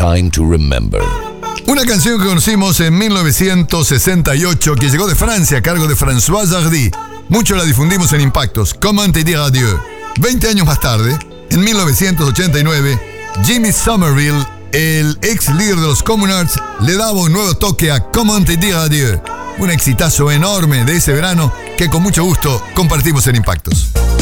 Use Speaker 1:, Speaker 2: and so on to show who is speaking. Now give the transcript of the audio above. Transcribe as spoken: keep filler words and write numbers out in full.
Speaker 1: time to remember.
Speaker 2: Una canción que conocimos en mil novecientos sesenta y ocho que llegó de Francia a cargo de François Hardy. Mucho la difundimos en Impactos. Comment te dire adieu. veinte años más tarde, en mil novecientos ochenta y nueve, Jimmy Somerville, el ex líder de los Communards, le daba un nuevo toque a Comment te dire adieu. Un exitazo enorme de ese verano que con mucho gusto compartimos en Impactos.